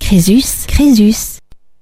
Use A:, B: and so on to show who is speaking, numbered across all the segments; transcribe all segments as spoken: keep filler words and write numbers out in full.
A: Crésus, Crésus.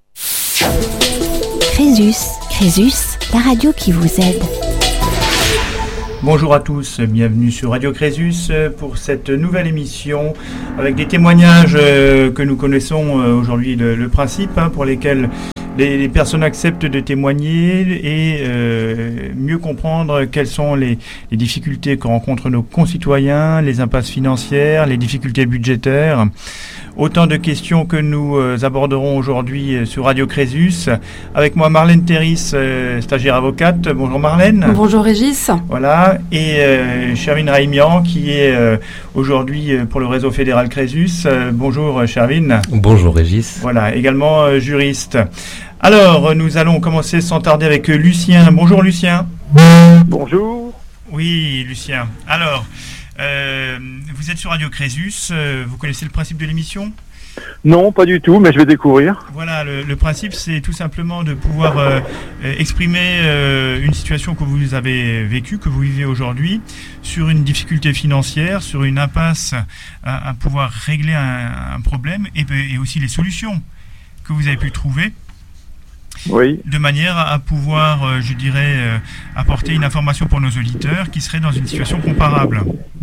A: Crésus, Crésus, la radio qui vous aide.
B: Bonjour à tous, bienvenue sur Radio Crésus pour cette nouvelle émission avec des témoignages que nous connaissons aujourd'hui le, le principe hein, pour lesquels les, les personnes acceptent de témoigner et euh, mieux comprendre quelles sont les, les difficultés que rencontrent nos concitoyens, les impasses financières, les difficultés budgétaires. Autant de questions que nous euh, aborderons aujourd'hui euh, sur Radio Crésus. Avec moi Marlène Terris, euh, stagiaire avocate. Bonjour Marlène.
C: Bonjour Régis.
B: Voilà. Et euh, Shervin Raimian qui est euh, aujourd'hui euh, pour le réseau fédéral Crésus. Euh, bonjour Shervin.
D: Bonjour Régis.
B: Voilà, également euh, juriste. Alors, nous allons commencer sans tarder avec euh, Lucien. Bonjour Lucien.
E: Bonjour.
B: Oui Lucien. Alors... Euh, vous êtes sur Radio Crésus, euh, vous connaissez le principe de l'émission ?
E: Non, pas du tout, mais je vais découvrir.
B: Voilà, le, le principe c'est tout simplement de pouvoir euh, exprimer euh, une situation que vous avez vécue, que vous vivez aujourd'hui, sur une difficulté financière, sur une impasse à, à pouvoir régler un, un problème et, et aussi les solutions que vous avez pu trouver.
E: Oui.
B: De manière à pouvoir, euh, je dirais, euh, apporter une information pour nos auditeurs qui seraient dans une situation comparable.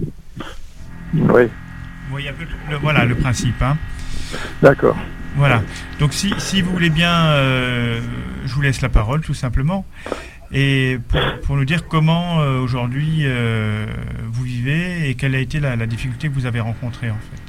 E: Oui.
B: Vous voyez un peu le, voilà le principe. Hein.
E: D'accord.
B: Voilà. Donc si, si vous voulez bien, euh, je vous laisse la parole tout simplement. Et pour, pour nous dire comment euh, aujourd'hui euh, vous vivez et quelle a été la, la difficulté que vous avez rencontrée en fait.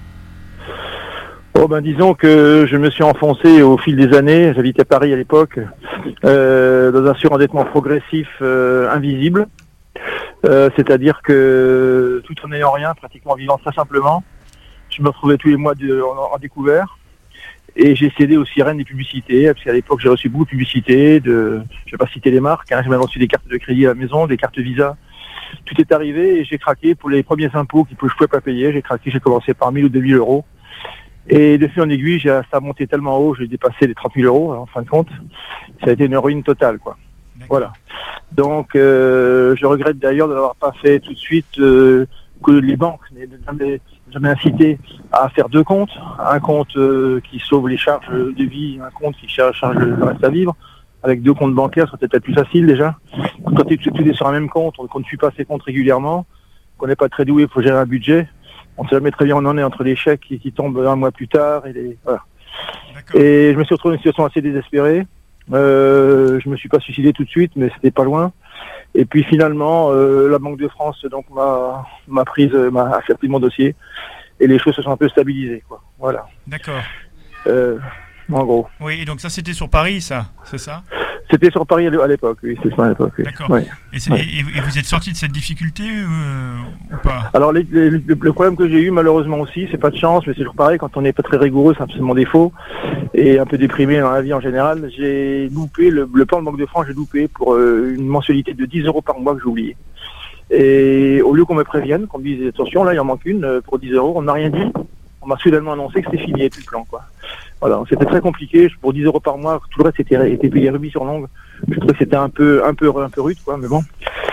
E: Oh ben disons que je me suis enfoncé au fil des années, j'habitais à Paris à l'époque, euh, dans un surendettement progressif euh, invisible. Euh, c'est-à-dire que tout en n'ayant rien, pratiquement vivant très simplement, je me retrouvais tous les mois de, en, en découvert et j'ai cédé aux sirènes des publicités, parce qu'à l'époque j'ai reçu beaucoup de publicités, de, je ne vais pas citer les marques, hein, j'ai même reçu des cartes de crédit à la maison, des cartes Visa. Tout est arrivé et j'ai craqué pour les premiers impôts que je ne pouvais pas payer, j'ai craqué, j'ai commencé par mille ou deux mille euros. Et de fil en aiguille, j'ai, ça a monté tellement haut, j'ai dépassé les trente mille euros, en fin de compte. Ça a été une ruine totale, quoi. D'accord. Voilà. Donc, euh, je regrette d'ailleurs de n'avoir pas fait tout de suite euh, que les banques n'aient jamais, jamais incité à faire deux comptes. Un compte euh, qui sauve les charges de vie, un compte qui charge, charge le reste à vivre. Avec deux comptes bancaires, ça peut-être plus facile déjà. Quand tu es sur un même compte, on ne suit pas ses comptes régulièrement, qu'on n'est pas très doué pour gérer un budget. On ne sait jamais très bien où on en est entre les chèques qui, qui tombent un mois plus tard et les voilà. Et je me suis retrouvé dans une situation assez désespérée. Euh, je me suis pas suicidé tout de suite, mais c'était pas loin. Et puis finalement, euh, la Banque de France donc m'a m'a prise, m'a accepté mon dossier et les choses se sont un peu stabilisées, quoi. Voilà.
B: D'accord.
E: Euh, en gros.
B: Oui, et donc ça c'était sur Paris, ça, c'est ça ?
E: C'était sur Paris à l'époque, oui, c'est ça à l'époque. Oui.
B: D'accord.
E: Ouais.
B: Et, ouais. et, et vous êtes sorti de cette difficulté euh, ou pas ?
E: Alors les, les, le problème que j'ai eu malheureusement aussi, c'est pas de chance, mais c'est toujours pareil, quand on n'est pas très rigoureux, c'est un peu mon défaut, et un peu déprimé dans la vie en général, j'ai loupé, le, le plan de Banque de France, j'ai loupé pour euh, une mensualité de dix euros par mois que j'ai oublié. Et au lieu qu'on me prévienne, qu'on me dise attention, là il en manque une euh, pour dix euros, on n'a rien dit, on m'a soudainement annoncé que c'était fini, il n'y avait plus de plan, quoi. Voilà, c'était très compliqué. Pour dix euros par mois, tout le reste était, était payé rubis sur l'ongle. Je trouvais que c'était un peu, un peu, un peu rude, quoi. Mais bon,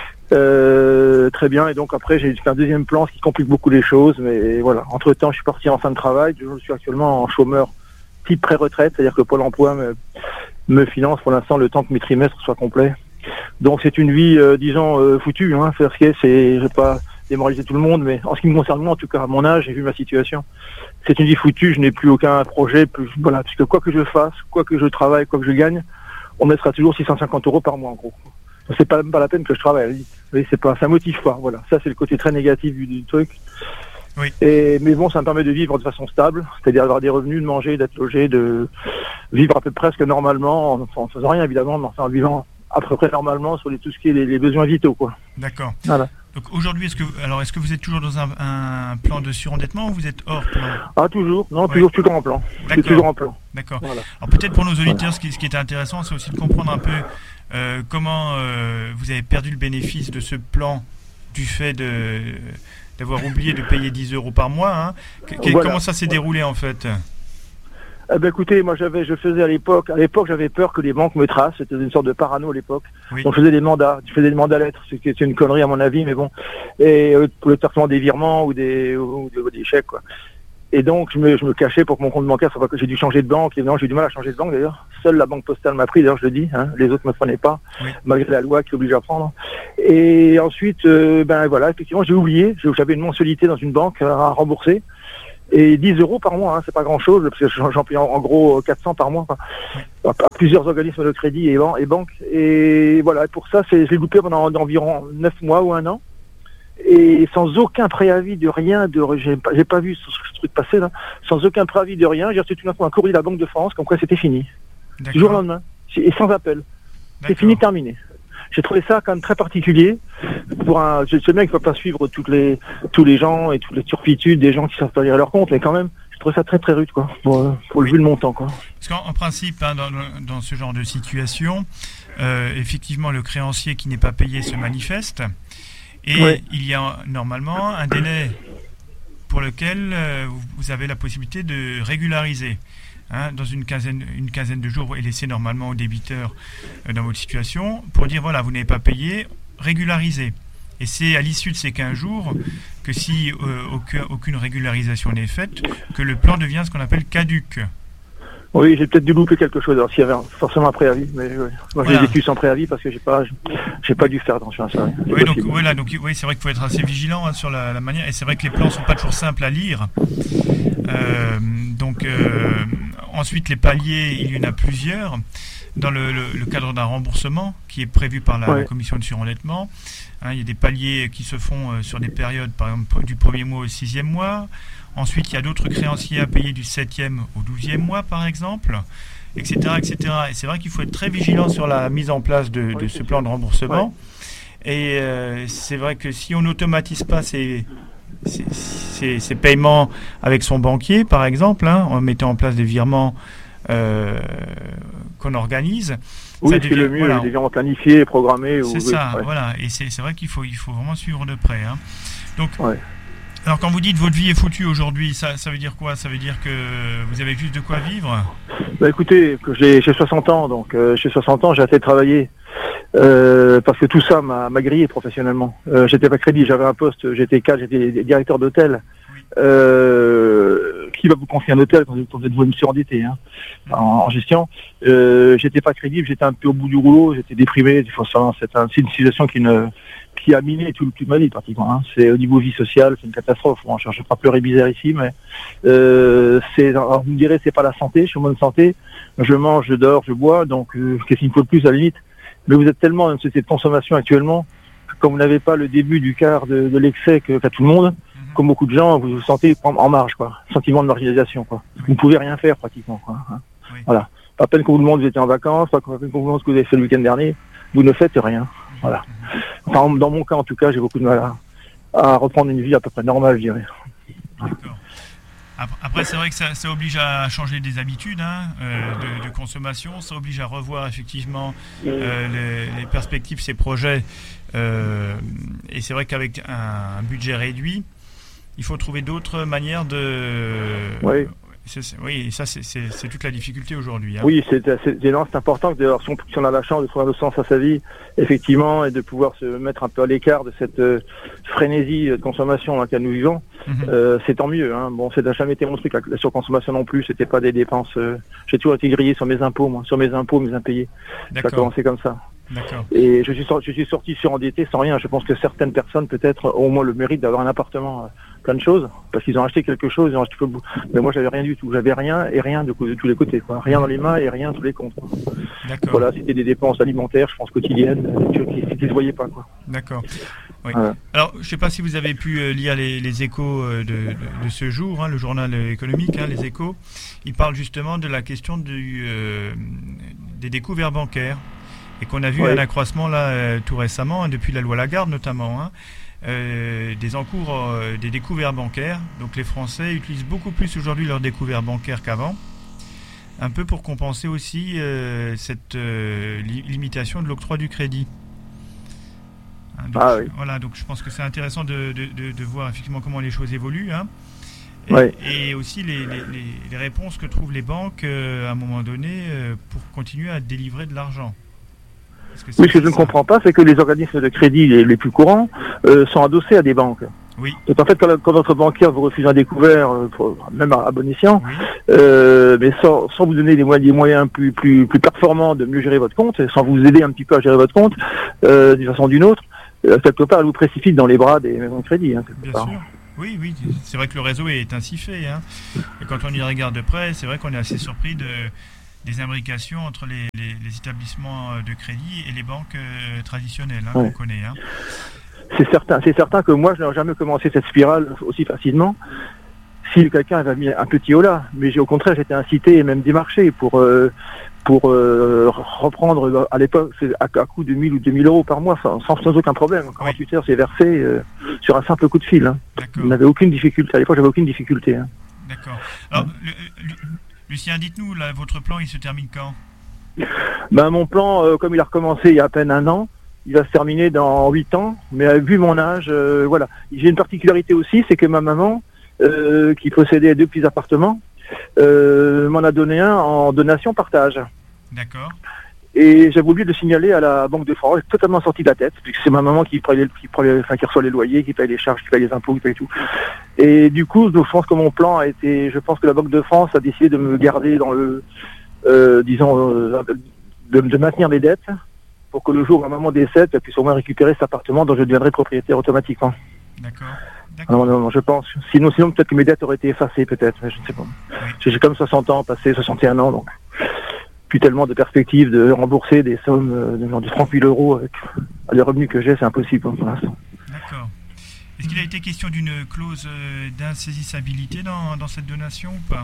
E: euh, très bien. Et donc après, j'ai fait un deuxième plan, ce qui complique beaucoup les choses. Mais voilà. Entre temps, je suis parti en fin de travail. Je suis actuellement en chômeur type pré-retraite, c'est-à-dire que Pôle Emploi me, me finance pour l'instant le temps que mes trimestres soient complets. Donc c'est une vie, euh, disons, euh, foutue. Hein. C'est, c'est, je vais pas démoraliser tout le monde, mais en ce qui me concerne moi, en tout cas à mon âge, j'ai vu ma situation. C'est une vie foutue, je n'ai plus aucun projet, plus, voilà, puisque quoi que je fasse, quoi que je travaille, quoi que je gagne, on me laissera toujours six cent cinquante euros par mois en gros. Donc, c'est pas même pas la peine que je travaille. Vous voyez, c'est pas, ça motive pas. Voilà, ça c'est le côté très négatif du, du truc.
B: Oui.
E: Et mais bon, ça me permet de vivre de façon stable, c'est-à-dire d'avoir des revenus, de manger, d'être logé, de vivre à peu près presque normalement, en, en faisant rien évidemment, mais enfin en vivant à peu près normalement sur les, tout ce qui est les, les besoins vitaux, quoi.
B: D'accord.
E: Voilà.
B: Donc aujourd'hui, est-ce que alors est-ce que vous êtes toujours dans un, un plan de surendettement ou vous êtes hors plan ?
E: Ah toujours, non,
B: ouais.
E: toujours, toujours en plan. C'est toujours en plan.
B: D'accord.
E: Voilà.
B: Alors peut-être pour nos auditeurs, voilà. ce, qui, ce qui est intéressant, c'est aussi de comprendre un peu euh, comment euh, vous avez perdu le bénéfice de ce plan du fait de d'avoir oublié de payer dix euros par mois. Hein. Que, voilà. Comment ça s'est déroulé en fait ?
E: Eh ben écoutez, moi j'avais, je faisais à l'époque, à l'époque j'avais peur que les banques me tracent. C'était une sorte de parano à l'époque.
B: Oui.
E: Donc je faisais des mandats, je faisais des mandats lettres, ce qui était une connerie à mon avis, mais bon. Et euh, pour le traitement des virements ou des, ou des, des chèques, quoi. Et donc, je me, je me cachais pour que mon compte bancaire soit pas que j'ai dû changer de banque. Évidemment, j'ai eu du mal à changer de banque d'ailleurs. Seule la banque postale m'a pris, d'ailleurs, je le dis. Hein. Les autres me prenaient pas, oui. Malgré la loi qui oblige à prendre. Et ensuite, euh, ben voilà, effectivement, j'ai oublié. J'avais une mensualité dans une banque à rembourser. Et dix euros par mois, hein, c'est pas grand-chose, parce que j'en paye en, en gros quatre cents par mois. Enfin, oui. À plusieurs organismes de crédit et, ban- et banques. Et voilà, pour ça, c'est, je l'ai loupé pendant environ neuf mois ou un an. Et sans aucun préavis de rien, de j'ai pas, j'ai pas vu ce, ce truc passer là, sans aucun préavis de rien, j'ai reçu tout d'un coup un courrier de la Banque de France comme quoi c'était fini. D'accord. Du jour au lendemain, et sans appel. D'accord. C'est fini, terminé. J'ai trouvé ça quand même très particulier. Pour un, je sais bien qu'il ne faut pas suivre toutes les, tous les gens et toutes les turpitudes des gens qui savent pas lire leur compte, mais quand même, je trouve ça très très rude, quoi, pour, pour le vu le montant, quoi.
B: Parce qu'en en principe, hein, dans, dans ce genre de situation, euh, effectivement, le créancier qui n'est pas payé se manifeste. Et oui. Il y a normalement un délai pour lequel euh, vous avez la possibilité de régulariser. Hein, dans une quinzaine, une quinzaine de jours et laisser normalement au débiteur euh, dans votre situation pour dire voilà, vous n'avez pas payé, régularisez. Et c'est à l'issue de ces quinze jours que si euh, aucun, aucune régularisation n'est faite, que le plan devient ce qu'on appelle caduc.
E: Oui, j'ai peut-être dû louper quelque chose, alors s'il y avait forcément un préavis, mais oui. Moi voilà. J'ai vécu sans préavis parce que j'ai pas, j'ai pas dû faire attention à ça. Oui,
B: oui donc voilà, donc oui, c'est vrai qu'il faut être assez vigilant hein, sur la, la manière, et c'est vrai que les plans sont pas toujours simples à lire. Euh, donc euh, ensuite les paliers, il y en a plusieurs dans le, le, le cadre d'un remboursement qui est prévu par la, ouais. la commission de surendettement. Hein, il y a des paliers qui se font euh, sur des périodes, par exemple du premier mois au sixième mois. Ensuite, il y a d'autres créanciers à payer du septième au douzième mois, par exemple, et cetera, et cetera. Et c'est vrai qu'il faut être très vigilant sur la mise en place de, de ce plan de remboursement. Ouais. Et euh, c'est vrai que si on n'automatise pas ces, ces, ces, ces paiements avec son banquier, par exemple, hein, en mettant en place des virements euh, qu'on organise.
E: Oui, c'est le mieux, voilà. Des virements planifiés, programmés.
B: C'est ou, ça, ouais. Voilà. Et c'est, c'est vrai qu'il faut, il faut vraiment suivre de près. Hein. Donc, ouais. Alors quand vous dites votre vie est foutue aujourd'hui, ça, ça veut dire quoi? Ça veut dire que vous avez juste de quoi vivre?
E: Bah écoutez, que j'ai, j'ai soixante ans, donc euh, j'ai soixante ans, j'ai assez travaillé. Euh, parce que tout ça m'a, m'a grillé professionnellement. Euh, j'étais pas crédit, j'avais un poste, j'étais cadre, j'étais directeur d'hôtel. Oui. Euh, qui va vous confier un hôtel quand vous êtes vous surendetté hein, mmh. en, en gestion. Euh, j'étais pas crédible, j'étais un peu au bout du rouleau, j'étais déprimé. Il faut savoir, c'est, un, c'est une situation qui ne qui a miné tout, toute ma vie pratiquement. Hein. C'est au niveau vie sociale, c'est une catastrophe. Bon, je ne vais pas pleurer bizarre ici, mais euh, c'est, alors, vous me direz, c'est pas la santé, je suis en bonne santé, je mange, je dors, je bois, donc euh, qu'est-ce qu'il faut de plus à la limite? Mais vous êtes tellement dans une société de consommation actuellement, comme vous n'avez pas le début du quart de, de l'excès que, qu'a tout le monde, mmh. comme beaucoup de gens, vous vous sentez en marge, quoi. Sentiment de marginalisation, quoi. Oui. Vous ne pouvez rien faire pratiquement, quoi. Hein. Oui. Voilà. Pas à peine qu'on vous demande vous étiez en vacances, pas à peine qu'on vous demande ce que vous avez fait le week-end dernier, vous ne faites rien. Voilà. Enfin, dans mon cas, en tout cas, j'ai beaucoup de mal à, à reprendre une vie à peu près normale, je dirais.
B: D'accord. Après, c'est vrai que ça, ça oblige à changer des habitudes hein, euh, de, de consommation, ça oblige à revoir effectivement euh, les, les perspectives, ces projets. Euh, et c'est vrai qu'avec un, un budget réduit, il faut trouver d'autres manières de...
E: Oui.
B: C'est, c'est, oui, ça c'est, c'est, c'est toute la difficulté aujourd'hui. Hein.
E: Oui, c'est, c'est, c'est, non, c'est important que si on, si on a la chance de trouver un sens à sa vie, effectivement, et de pouvoir se mettre un peu à l'écart de cette euh, frénésie de consommation dans laquelle nous vivons, mm-hmm. euh, c'est tant mieux. Hein. Bon, ça n'a jamais été mon truc, la, la surconsommation non plus, c'était pas des dépenses. Euh, j'ai toujours été grillé sur mes impôts, moi, sur mes impôts, mes impayés. D'accord. Ça a commencé comme ça.
B: D'accord.
E: Et je suis, sorti, je suis sorti surendetté sans rien. Je pense que certaines personnes, peut-être, ont au moins le mérite d'avoir un appartement, euh, plein de choses, parce qu'ils ont acheté quelque chose, ils ont acheté tout le bout. Mais moi, j'avais rien du tout. J'avais rien et rien de, de tous les côtés, quoi. Rien dans les mains et rien tous les comptes.
B: D'accord.
E: Voilà, c'était des dépenses alimentaires, je pense, quotidiennes, qui ne se voyaient pas, quoi.
B: D'accord. Oui. Voilà. Alors, je ne sais pas si vous avez pu euh, lire les, les échos euh, de, de, de ce jour, hein, le journal économique, hein, les échos. Il parle justement de la question du, euh, des découvertes bancaires. Et qu'on a vu ouais. un accroissement là euh, tout récemment, hein, depuis la loi Lagarde notamment, hein, euh, des encours, euh, des découvertes bancaires. Donc les Français utilisent beaucoup plus aujourd'hui leurs découvertes bancaires qu'avant, un peu pour compenser aussi euh, cette euh, li- limitation de l'octroi du crédit. Hein, donc,
E: ah, oui.
B: Voilà, donc je pense que c'est intéressant de, de, de, de voir effectivement comment les choses évoluent. Hein. Et,
E: ouais.
B: et aussi les, les, les, les réponses que trouvent les banques euh, à un moment donné euh, pour continuer à délivrer de l'argent.
E: Oui, ce que je ne comprends pas, c'est que les organismes de crédit les, les plus courants euh, sont adossés à des banques.
B: Oui.
E: Donc en fait, quand, quand votre banquier vous refuse un découvert, euh, pour, même à, à bon escient,
B: Oui.
E: euh, mais sans, sans vous donner des moyens, des moyens plus, plus, plus performants de mieux gérer votre compte, sans vous aider un petit peu à gérer votre compte, euh, d'une façon ou d'une autre, euh, quelque part, elle vous précipite dans les bras des maisons de crédit. Hein, quelque
B: Bien
E: part.
B: sûr. Oui, oui, c'est vrai que le réseau est ainsi fait. Hein. Et quand on y regarde de près, c'est vrai qu'on est assez surpris de, des imbrications entre les, les, les établissements de crédit et les banques euh, traditionnelles hein,
E: ouais.
B: qu'on connaît. Hein.
E: C'est certain, c'est certain que moi, je n'aurais jamais commencé cette spirale aussi facilement si quelqu'un avait mis un petit holà. Mais j'ai, au contraire, j'étais incité et même démarché pour, euh, pour euh, reprendre à l'époque à, à coût de mille ou deux mille euros par mois sans, sans, sans aucun problème. quarante-huit heures, c'est versé euh, sur un simple coup de fil. Hein. Je n'avais aucune difficulté. À l'époque, j'avais aucune difficulté. Hein.
B: D'accord. Alors, le, le, Lucien, dites-nous, là, votre plan, il se termine quand ?
E: Ben, mon plan, euh, comme il a recommencé il y a à peine un an, il va se terminer dans huit ans, mais euh, vu mon âge, euh, voilà. J'ai une particularité aussi, c'est que ma maman, euh, qui possédait deux petits appartements, euh, m'en a donné un en donation partage.
B: D'accord.
E: Et j'avais oublié de le signaler à la Banque de France, j'ai totalement sorti de la tête, puisque c'est ma maman qui, paye, qui, paye, enfin, qui reçoit les loyers, qui paye les charges, qui paye les impôts, qui paye tout. Et du coup, je pense que mon plan a été, je pense que la Banque de France a décidé de me garder dans le, euh, disons, euh, de, de maintenir mes dettes, pour que le jour où ma maman décède, elle puisse au moins récupérer cet appartement dont je deviendrai propriétaire automatiquement.
B: D'accord. D'accord.
E: Non, non, non, je pense. Sinon, sinon peut-être que mes dettes auraient été effacées, peut-être, mais je ne sais pas. Oui. J'ai comme soixante ans, passé soixante et un ans, donc plus tellement de perspectives de rembourser des sommes de genre de trente mille euros avec les revenus que j'ai, c'est impossible pour l'instant.
B: D'accord. Est-ce qu'il a été question d'une clause d'insaisissabilité dans, dans cette donation ou pas ?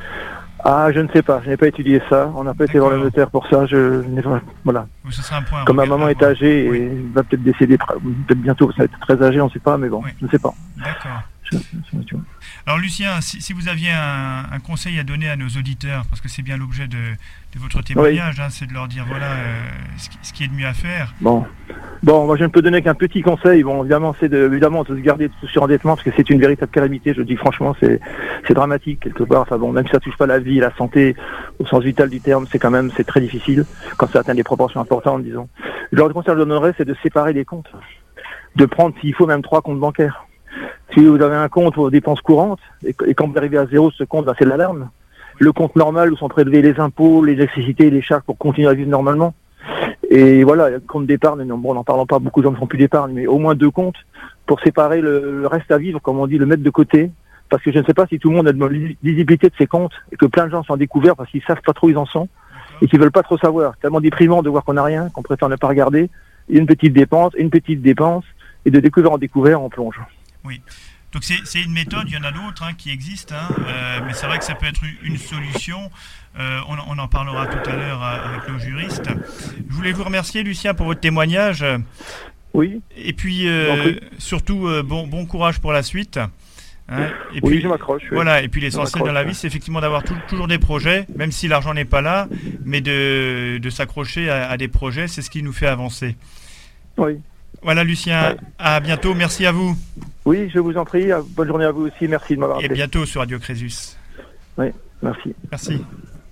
E: Ah, je ne sais pas, je n'ai pas étudié ça, on n'a pas D'accord. été voir le notaire pour ça, je n'ai pas, voilà.
B: Oui, ce sera un point.
E: Comme ma maman est âgée oui. et va peut-être décéder, peut-être bientôt, ça va être très âgé, on ne sait pas, mais bon, oui. je ne sais pas.
B: D'accord. Je, je, je, Alors Lucien, si, si vous aviez un, un conseil à donner à nos auditeurs, parce que c'est bien l'objet de, de votre témoignage, oui. hein, c'est de leur dire voilà euh, ce, qui, ce qui est de mieux à faire.
E: Bon, bon, moi je ne peux donner qu'un petit conseil. Bon, évidemment, c'est de, évidemment de se garder de tout surendettement, parce que c'est une véritable calamité. Je dis franchement, c'est, c'est dramatique quelque part. Enfin bon, même si ça touche pas la vie, la santé au sens vital du terme, c'est quand même c'est très difficile quand ça atteint des proportions importantes, disons. Le conseil que je donnerais, c'est de séparer les comptes, de prendre s'il faut même trois comptes bancaires. Si vous avez un compte aux dépenses courantes, et, et quand vous arrivez à zéro, ce compte, ben, c'est l'alarme. Le compte normal où sont prélevés les impôts, les électricités, les charges pour continuer à vivre normalement. Et voilà, le compte d'épargne, non, bon, n'en parlons pas, beaucoup de gens ne font plus d'épargne, mais au moins deux comptes pour séparer le, le reste à vivre, comme on dit, le mettre de côté. Parce que je ne sais pas si tout le monde a de lisibilité de ses comptes et que plein de gens sont découverts parce qu'ils savent pas trop où ils en sont et qu'ils veulent pas trop savoir. C'est tellement déprimant de voir qu'on n'a rien, qu'on préfère ne pas regarder. Une petite dépense, une petite dépense, et de découvert en découvert, on plonge.
B: Oui. Donc c'est, c'est une méthode, il y en a d'autres hein, qui existent, hein, euh, mais c'est vrai que ça peut être une solution. Euh, on, on en parlera tout à l'heure avec nos juristes. Je voulais vous remercier, Lucien, pour votre témoignage.
E: Oui.
B: Et puis euh, surtout euh, bon, bon courage pour la suite. Hein, et
E: oui,
B: puis,
E: je m'accroche. Oui.
B: Voilà, et puis l'essentiel dans la vie, c'est effectivement d'avoir tout, toujours des projets, même si l'argent n'est pas là, mais de, de s'accrocher à, à des projets, c'est ce qui nous fait avancer.
E: Oui.
B: Voilà, Lucien, ouais. À bientôt, merci à vous.
E: Oui, je vous en prie, bonne journée à vous aussi, merci de m'avoir appelé.
B: Et bientôt sur Radio Crésus.
E: Oui, merci.
B: Merci.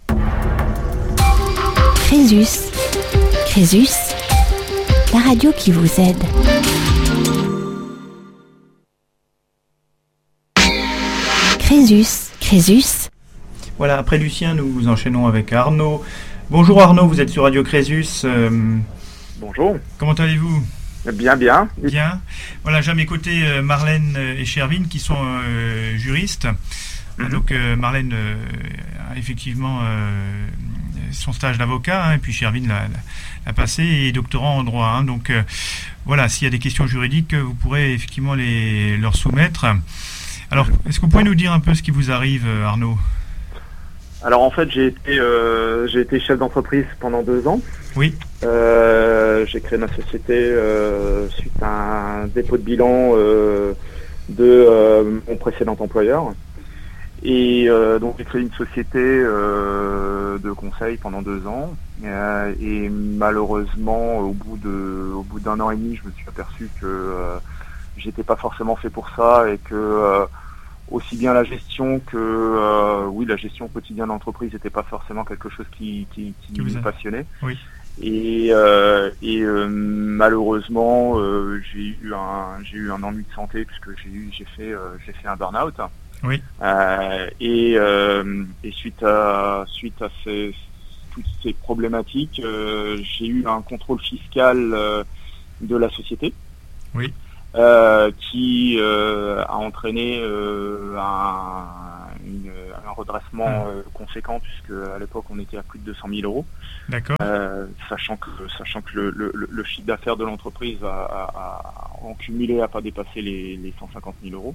A: Crésus, Crésus, la radio qui vous aide. Crésus, Crésus.
B: Voilà, après Lucien, nous enchaînons avec Arnaud. Bonjour Arnaud, vous êtes sur Radio Crésus. Euh,
C: Bonjour.
B: Comment allez-vous ?
C: Bien, bien.
B: Bien. Voilà, j'ai à mes côtés euh, Marlène et Chervine qui sont euh, juristes. Mm-hmm. Donc euh, Marlène euh, a effectivement euh, son stage d'avocat, hein, et puis Chervine l'a, l'a passé et est doctorant en droit. Hein, donc euh, voilà, s'il y a des questions juridiques, vous pourrez effectivement les leur soumettre. Alors, est-ce que vous pouvez nous dire un peu ce qui vous arrive, Arnaud ?
C: Alors en fait, j'ai été, euh, j'ai été chef d'entreprise pendant deux ans.
B: Oui.
C: Euh, j'ai créé ma société euh, suite à un dépôt de bilan euh, de euh, mon précédent employeur. Et euh, donc j'ai créé une société euh, de conseil pendant deux ans. Euh, et malheureusement, au bout de, au bout d'un an et demi, je me suis aperçu que euh, j'étais pas forcément fait pour ça et que euh, aussi bien la gestion que euh, oui la gestion quotidienne d'entreprise n'était pas forcément quelque chose qui qui, qui me passionnait.
B: Oui.
C: Et, euh, et euh, malheureusement, euh, j'ai eu un j'ai eu un ennui de santé puisque j'ai eu j'ai fait euh, j'ai fait un burn-out.
B: Oui.
C: Euh, et, euh, et suite à suite à ces toutes ces problématiques, euh, j'ai eu un contrôle fiscal euh, de la société.
B: Oui.
C: Euh, qui euh, a entraîné euh, un, une, un redressement euh, conséquent puisque à l'époque on était à plus de deux cent mille euros.
B: D'accord.
C: Euh, sachant que sachant que le, le, le chiffre d'affaires de l'entreprise a, a, a, en cumulé a pas dépassé les, les cent cinquante mille euros.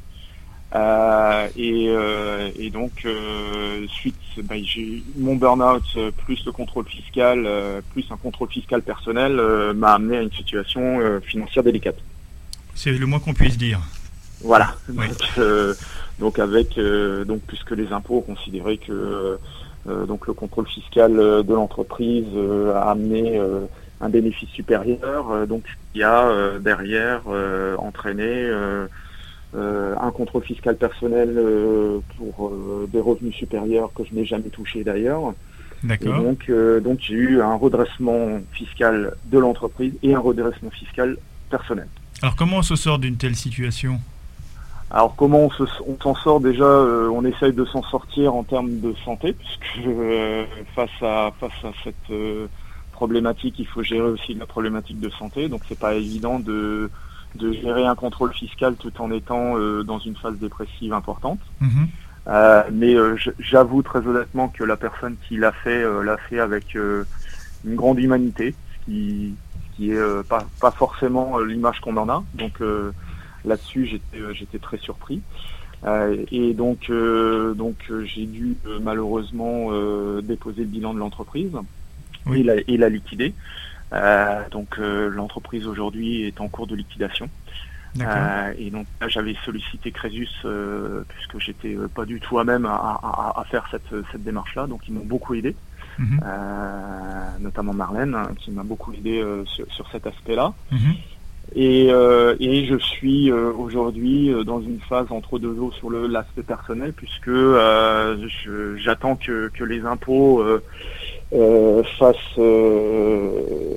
C: Euh, et, euh, et donc euh, suite, bah, j'ai mon burn-out euh, plus le contrôle fiscal, euh, plus un contrôle fiscal personnel euh, m'a amené à une situation euh, financière délicate.
B: C'est le moins qu'on puisse dire.
C: Voilà.
B: Oui.
C: Donc, euh, donc avec euh, donc puisque les impôts ont considéré que euh, donc le contrôle fiscal de l'entreprise euh, a amené euh, un bénéfice supérieur, euh, donc il y a euh, derrière euh, entraîné euh, euh, un contrôle fiscal personnel euh, pour euh, des revenus supérieurs que je n'ai jamais touchés d'ailleurs.
B: D'accord.
C: Et donc euh, donc j'ai eu un redressement fiscal de l'entreprise et un redressement fiscal personnel.
B: Alors comment on se sort d'une telle situation ?
C: Alors comment on, se, on s'en sort déjà euh, on essaye de s'en sortir en termes de santé, puisque euh, face à face à cette euh, problématique, il faut gérer aussi la problématique de santé. Donc c'est pas évident de de gérer un contrôle fiscal tout en étant euh, dans une phase dépressive importante.
B: Mmh.
C: Euh, mais euh, j'avoue très honnêtement que la personne qui l'a fait euh, l'a fait avec euh, une grande humanité, ce qui qui est euh, pas pas forcément euh, l'image qu'on en a. Donc euh, là-dessus, j'étais euh, j'étais très surpris. Euh, et donc euh, donc euh, j'ai dû euh, malheureusement euh, déposer le bilan de l'entreprise. Oui. et, la, et la liquider. Euh, donc euh, l'entreprise aujourd'hui est en cours de liquidation. Euh, et donc là, j'avais sollicité Crésus euh, puisque j'étais euh, pas du tout à même à, à, à faire cette cette démarche-là. Donc ils m'ont beaucoup aidé. Mmh. Euh, notamment Marlène hein, qui m'a beaucoup aidé euh, sur, sur cet aspect-là. Mmh. Et, euh, et je suis euh, aujourd'hui euh, dans une phase entre deux eaux sur le, l'aspect personnel puisque euh, je, j'attends que, que les impôts euh, euh, fassent euh,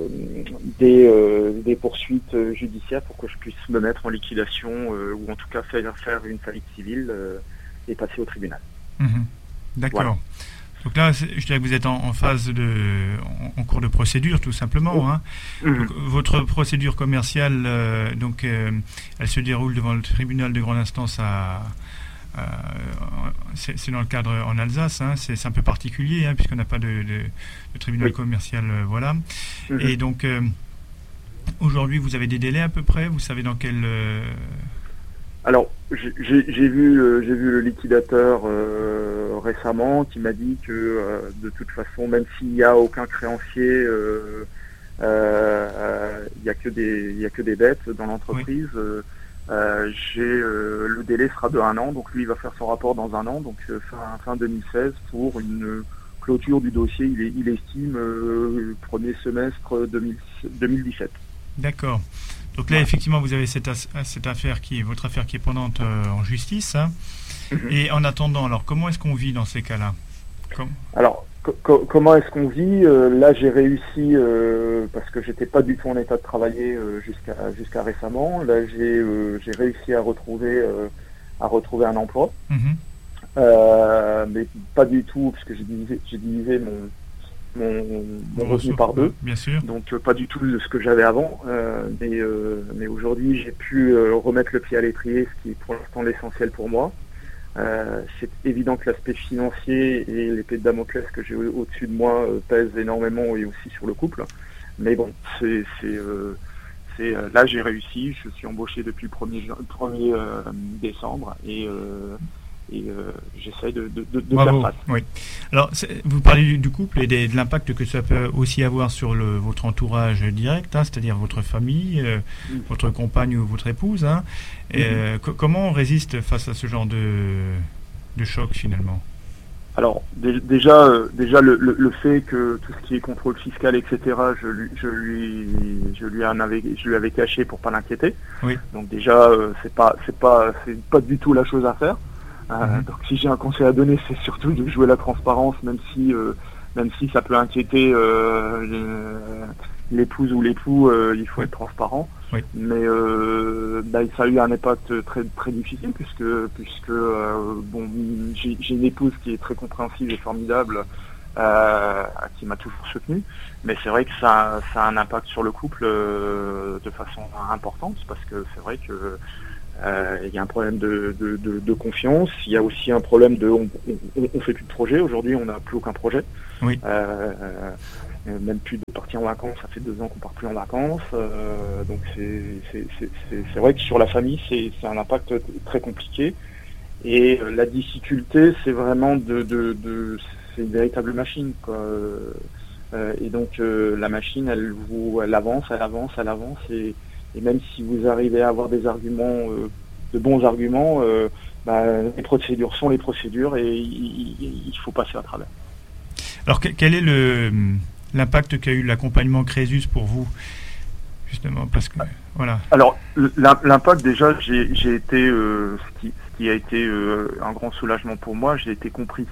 C: des, euh, des poursuites judiciaires pour que je puisse me mettre en liquidation euh, ou en tout cas faire, faire une faillite civile euh, et passer au tribunal.
B: Mmh. D'accord. Voilà. Donc là, je dirais que vous êtes en, en phase de, en, en cours de procédure, tout simplement. Hein. Mmh. Donc, votre procédure commerciale, euh, donc, euh, elle se déroule devant le tribunal de grande instance à, à c'est, c'est dans le cadre en Alsace. Hein. C'est, c'est un peu particulier hein, puisqu'on n'a pas de, de, de tribunal oui. commercial, euh, voilà. Mmh. Et donc, euh, aujourd'hui, vous avez des délais à peu près. Vous savez dans quel euh,
C: Alors, j'ai, j'ai vu, euh, j'ai vu le liquidateur euh, récemment qui m'a dit que euh, de toute façon, même s'il n'y a aucun créancier, euh, euh, il n'y a que des, il y a que des dettes dans l'entreprise. Oui. Euh, euh, j'ai, euh, le délai sera de un an, donc lui il va faire son rapport dans un an, donc euh, fin, fin deux mille seize pour une clôture du dossier. Il, est, il estime euh, premier semestre deux mille dix-sept.
B: D'accord. Donc là, effectivement, vous avez cette, cette affaire qui est votre affaire qui est pendante euh, en justice. Hein. Mm-hmm. Et en attendant, alors comment est-ce qu'on vit dans ces cas-là ? Comme...
C: Alors, co- comment est-ce qu'on vit ? euh, Là, j'ai réussi euh, parce que j'étais pas du tout en état de travailler euh, jusqu'à jusqu'à récemment. Là, j'ai euh, j'ai réussi à retrouver euh, à retrouver un emploi, mm-hmm. euh, mais pas du tout parce que j'ai divisé j'ai divisé mon mon, mon revenu par deux,
B: bien sûr.
C: Donc euh, pas du tout de ce que j'avais avant, euh, mais, euh, mais aujourd'hui j'ai pu euh, remettre le pied à l'étrier, ce qui est pour l'instant l'essentiel pour moi. Euh, c'est évident que l'aspect financier et l'épée de Damoclès que j'ai au- au-dessus de moi euh, pèsent énormément et aussi sur le couple, mais bon, c'est, c'est, euh, c'est euh, là j'ai réussi, je suis embauché depuis le premier euh, décembre et euh, et euh, j'essaie de, de, de, de faire face.
B: Oui. Alors, vous parlez du, du couple et des, de l'impact que ça peut aussi avoir sur le, votre entourage direct, hein, c'est-à-dire votre famille, euh, mmh. votre compagne ou votre épouse. Hein. Et, mmh. euh, co- comment on résiste face à ce genre de, de choc finalement ?
C: Alors d- déjà, euh, déjà le, le, le fait que tout ce qui est contrôle fiscal, et cetera, je lui, je lui, je lui en avais, je lui avais caché pour pas l'inquiéter.
B: Oui.
C: Donc déjà, euh, c'est pas, c'est pas, c'est pas du tout la chose à faire. Euh, mmh. Donc si j'ai un conseil à donner, c'est surtout de jouer la transparence, même si euh, même si ça peut inquiéter euh, l'épouse ou l'époux, euh, il faut être transparent.
B: Oui.
C: Mais euh, bah, ça a eu un impact très très difficile puisque puisque euh, bon, j'ai, j'ai une épouse qui est très compréhensive et formidable, euh, qui m'a toujours soutenu. Mais c'est vrai que ça, ça a un impact sur le couple euh, de façon importante parce que c'est vrai que euh, il y a un problème de, de, de, de confiance. Il y a aussi un problème de on, on, on fait plus de projet. Aujourd'hui, on n'a plus aucun projet.
B: Oui.
C: Euh, même plus de partir en vacances, ça fait deux ans qu'on part plus en vacances, euh, donc c'est, c'est, c'est, c'est, c'est vrai que sur la famille c'est, c'est un impact très compliqué et euh, la difficulté c'est vraiment de, de, de c'est une véritable machine quoi. Euh, et donc euh, la machine elle vous elle avance, elle avance, elle avance et, et même si vous arrivez à avoir des arguments, euh, de bons arguments, euh, bah, les procédures sont les procédures et il, il, il faut passer à travers.
B: Alors quel est le l'impact qu'a eu l'accompagnement Crésus pour vous, justement, parce que voilà.
C: Alors l'impact déjà, j'ai, j'ai été, euh, ce, qui, ce qui a été euh, un grand soulagement pour moi, j'ai été compris.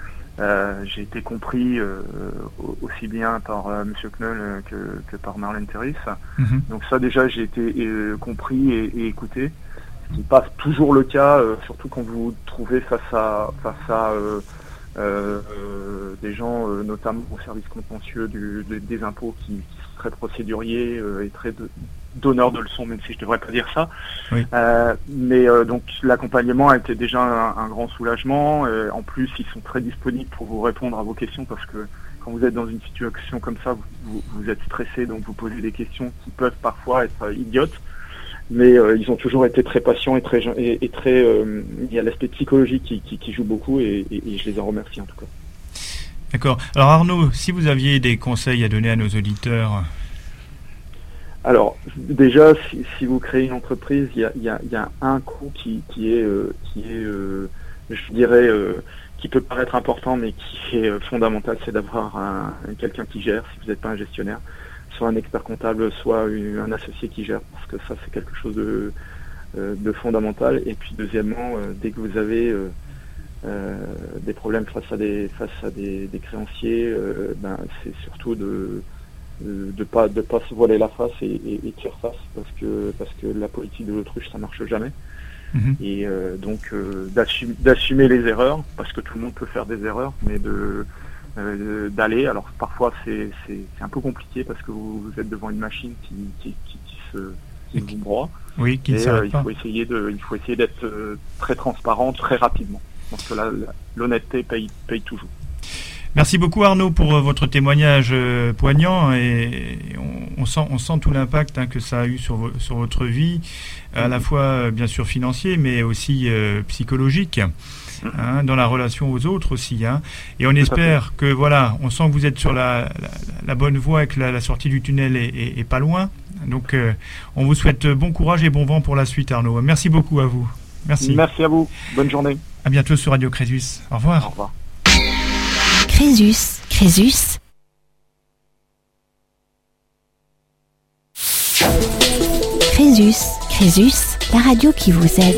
C: Euh, j'ai été compris euh, aussi bien par euh, Monsieur Knoll euh, que, que par Marlène Terris. Mm-hmm. Donc ça déjà, j'ai été euh, compris et, et écouté. Ce qui n'est pas toujours le cas, euh, surtout quand vous vous trouvez face à face à euh, Euh, euh, des gens, euh, notamment au service contentieux du, de, des impôts, qui, qui sont très procéduriers euh, et très de, donneurs de leçons, même si je ne devrais pas dire ça.
B: Oui.
C: Euh, mais euh, donc l'accompagnement a été déjà un, un grand soulagement. Euh, en plus, ils sont très disponibles pour vous répondre à vos questions parce que quand vous êtes dans une situation comme ça, vous, vous, vous êtes stressé, donc vous posez des questions qui peuvent parfois être euh, idiotes. Mais euh, ils ont toujours été très patients et très et, et très. Euh, il y a l'aspect psychologique qui, qui, qui joue beaucoup et, et, et je les en remercie en tout cas.
B: D'accord. Alors Arnaud, si vous aviez des conseils à donner à nos auditeurs.
C: Alors déjà, si, si vous créez une entreprise, il y a, il y a, il y a un coût qui, qui est euh, qui est, euh, je dirais, euh, qui peut paraître important, mais qui est euh, fondamental, c'est d'avoir un, quelqu'un qui gère. Si vous n'êtes pas un gestionnaire, soit un expert comptable, soit un associé qui gère, parce que ça c'est quelque chose de, de fondamental. Et puis deuxièmement, dès que vous avez euh, euh, des problèmes face à des face à des, des créanciers, euh, ben c'est surtout de de pas de pas se voiler la face et, et, et tirer face, parce que parce que la politique de l'autruche ça marche jamais. Mmh. Et euh, donc euh, d'assumer, d'assumer les erreurs, parce que tout le monde peut faire des erreurs, mais de Euh, d'aller. Alors parfois c'est, c'est, c'est un peu compliqué parce que vous, vous êtes devant une machine qui, qui, qui, qui se qui vous broie.
B: Oui, qui ne
C: et,
B: s'arrête
C: euh, il
B: pas.
C: faut essayer de, il faut essayer d'être euh, très transparent très rapidement. Parce que là, l'honnêteté paye, paye toujours.
B: Merci beaucoup Arnaud pour euh, votre témoignage euh, poignant et on, on sent on sent tout l'impact hein, que ça a eu sur vo- sur votre vie, à la fois euh, bien sûr financier mais aussi euh, psychologique. Hein, dans la relation aux autres aussi, hein. Et on espère que voilà, on sent que vous êtes sur la, la, la bonne voie et que la, la sortie du tunnel est, est, est pas loin. Donc, euh, on vous souhaite bon courage et bon vent pour la suite, Arnaud. Merci beaucoup à vous. Merci.
C: Merci à vous. Bonne journée.
B: À bientôt sur Radio Crésus. Au revoir.
C: Au revoir.
A: Crésus, Crésus. Crésus, Crésus, la radio qui vous aide.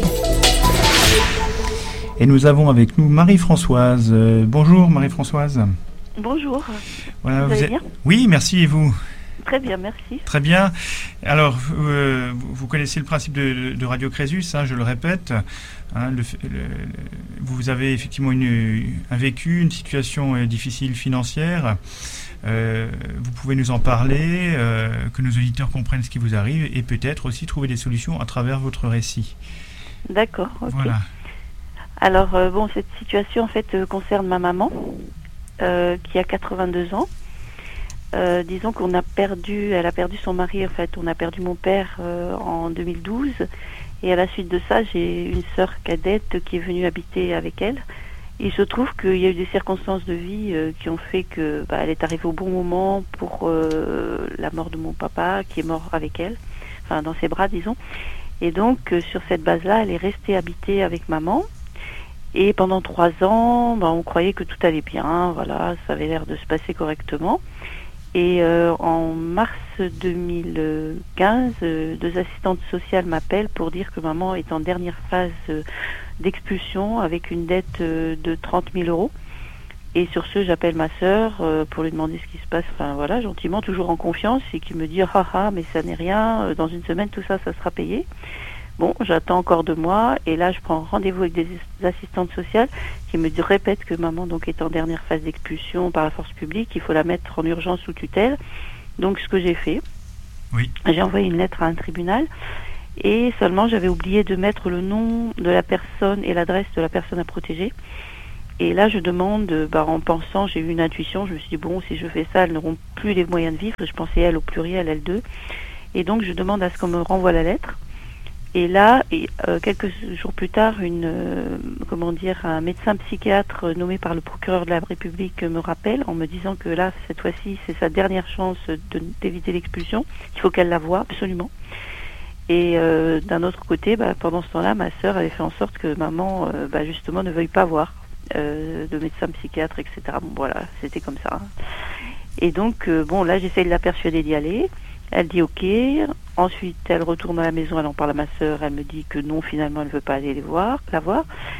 B: Et nous avons avec nous Marie-Françoise. Euh, bonjour Marie-Françoise.
D: Bonjour.
B: Voilà,
D: vous,
B: vous
D: allez
B: êtes...
D: bien ?
B: Oui, merci et vous ?
D: Très bien, merci.
B: Très bien. Alors, euh, vous connaissez le principe de, de Radio Crésus, hein, je le répète. Hein, le, le, vous avez effectivement une, un vécu, une situation euh, difficile financière. Euh, vous pouvez nous en parler, euh, que nos auditeurs comprennent ce qui vous arrive et peut-être aussi trouver des solutions à travers votre récit.
D: D'accord, ok.
B: Voilà.
D: Alors, euh, bon, cette situation, en fait, euh, concerne ma maman, euh, qui a quatre-vingt-deux ans. Euh, disons qu'on a perdu, elle a perdu son mari, en fait, on a perdu mon père euh, en deux mille douze. Et à la suite de ça, j'ai une sœur cadette qui est venue habiter avec elle. Il se trouve qu'il y a eu des circonstances de vie euh, qui ont fait que bah, elle est arrivée au bon moment pour euh, la mort de mon papa, qui est mort avec elle, enfin dans ses bras, disons. Et donc, euh, sur cette base-là, elle est restée habiter avec maman. Et pendant trois ans, bah, on croyait que tout allait bien, voilà, ça avait l'air de se passer correctement. Et euh, en mars deux mille quinze, euh, deux assistantes sociales m'appellent pour dire que maman est en dernière phase euh, d'expulsion avec une dette euh, de trente mille euros. Et sur ce, j'appelle ma sœur euh, pour lui demander ce qui se passe, enfin voilà, gentiment, toujours en confiance, et qui me dit « Ah ah, mais ça n'est rien, euh, dans une semaine, tout ça, ça sera payé ». Bon, j'attends encore deux mois, et là, je prends rendez-vous avec des assistantes sociales qui me répètent que maman donc, est en dernière phase d'expulsion par la force publique, il faut la mettre en urgence sous tutelle. Donc, ce que j'ai fait,
B: oui.
D: j'ai envoyé une lettre à un tribunal, et seulement, j'avais oublié de mettre le nom de la personne et l'adresse de la personne à protéger. Et là, je demande, bah, en pensant, j'ai eu une intuition, je me suis dit, bon, si je fais ça, elles n'auront plus les moyens de vivre. Je pensais elle au pluriel, elles deux. Et donc, je demande à ce qu'on me renvoie la lettre. Et là, et, euh, quelques jours plus tard, une, euh, comment dire, un médecin psychiatre nommé par le procureur de la République me rappelle en me disant que là, cette fois-ci, c'est sa dernière chance de, d'éviter l'expulsion. Il faut qu'elle la voie, absolument. Et euh, d'un autre côté, bah, pendant ce temps-là, ma sœur avait fait en sorte que maman, euh, bah, justement, ne veuille pas voir. Euh, de médecin psychiatre, et cetera. Bon, voilà, c'était comme ça. Et donc, euh, bon, là, j'essaye de la persuader d'y aller. Elle dit OK. Ensuite, elle retourne à la maison, elle en parle à ma sœur. Elle me dit que non, finalement, elle ne veut pas aller les voir, la voir.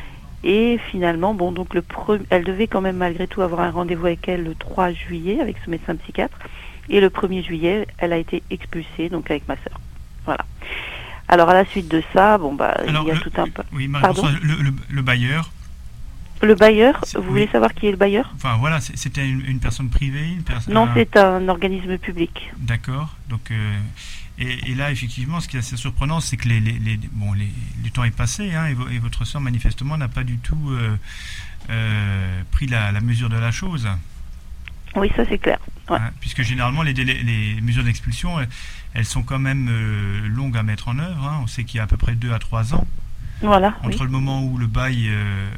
D: Et finalement, bon, donc, le pre... elle devait quand même, malgré tout, avoir un rendez-vous avec elle le trois juillet, avec ce médecin psychiatre. Et le premier juillet, elle a été expulsée, donc, avec ma sœur. Voilà. Alors, à la suite de ça, bon, bah,
B: Alors,
D: il y a
B: le...
D: tout un...
B: Oui, Marie-Françoise, le, le, le bailleur...
D: Le bailleur,
B: c'est,
D: vous
B: oui.
D: voulez savoir qui est le bailleur ?
B: Enfin voilà, c'était une, une personne privée, une personne.
D: Non, c'est un organisme public.
B: D'accord. Donc euh, et, et là effectivement, ce qui est assez surprenant, c'est que les, les, les bon les, le temps est passé, hein, et, vo, et votre sœur manifestement n'a pas du tout euh, euh, pris la, la mesure de la chose.
D: Oui, ça c'est clair. Ouais.
B: Hein, puisque généralement les, délais, les mesures d'expulsion, elles, elles sont quand même euh, longues à mettre en œuvre. Hein. On sait qu'il y a à peu près deux à trois ans.
D: Voilà.
B: Entre
D: oui.
B: le moment où le bail euh,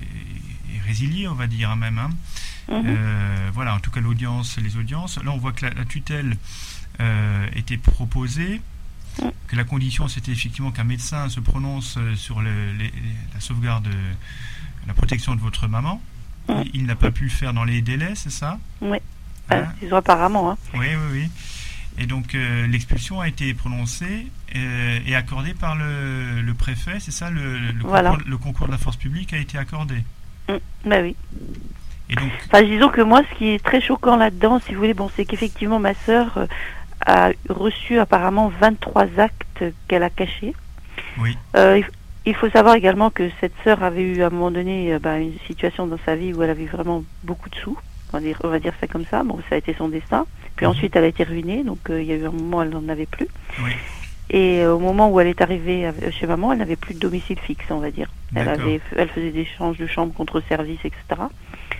B: résilié, on va dire même. Hein. Mm-hmm. Euh, voilà, en tout cas l'audience, les audiences. Là, on voit que la, la tutelle euh, était proposée, mm. que la condition c'était effectivement qu'un médecin se prononce sur le, les, la sauvegarde, la protection de votre maman. Mm. Il, il n'a pas pu le faire dans les délais, c'est ça ?
D: Oui.
B: Hein ?
D: Euh, apparemment. Hein.
B: Oui, oui, oui. Et donc euh, l'expulsion a été prononcée euh, et accordée par le, le préfet, c'est ça, le, le,
D: voilà.
B: concours, le concours de la force publique a été accordé.
D: Mmh, bah oui.
B: Et donc...
D: Enfin, disons que moi, ce qui est très choquant là-dedans, si vous voulez, bon, c'est qu'effectivement ma sœur euh, a reçu apparemment vingt-trois actes qu'elle a cachés.
B: Oui.
D: Euh, il, il faut savoir également que cette sœur avait eu à un moment donné euh, bah, une situation dans sa vie où elle avait vraiment beaucoup de sous. On va dire, on va dire ça comme ça. Bon, ça a été son destin. Puis mmh. ensuite, elle a été ruinée. Donc, euh, il y a eu un moment où elle n'en avait plus.
B: Oui.
D: Et euh, au moment où elle est arrivée chez maman, elle n'avait plus de domicile fixe, on va dire. Elle, avait, elle faisait des échanges de chambre contre service, et cetera.